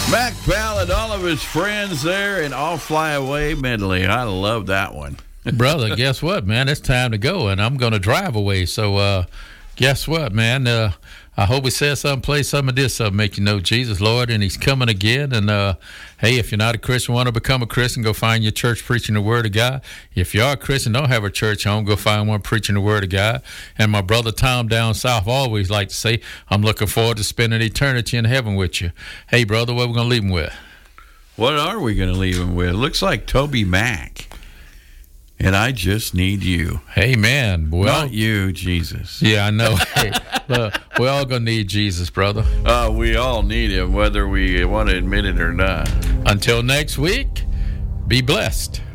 Mac Powell and all of his friends there and All Fly Away medley. I love that one. Brother, guess what, man? It's time to go, and I'm going to drive away. So, guess what, man? I hope we said something, play some of this, something make you know Jesus, Lord, and He's coming again. And, hey, if you're not a Christian, want to become a Christian, go find your church preaching the Word of God. If you are a Christian, don't have a church home, go find one preaching the Word of God. And my brother Tom down south always like to say, I'm looking forward to spending eternity in heaven with you. Hey, brother, what are we going to leave him with? What are we going to leave him with? Looks like Toby Mac. And I just need you. Amen. Well, not you, Jesus. Yeah, I know. Hey, look, we all going to need Jesus, brother. We all need him, whether we want to admit it or not. Until next week, be blessed.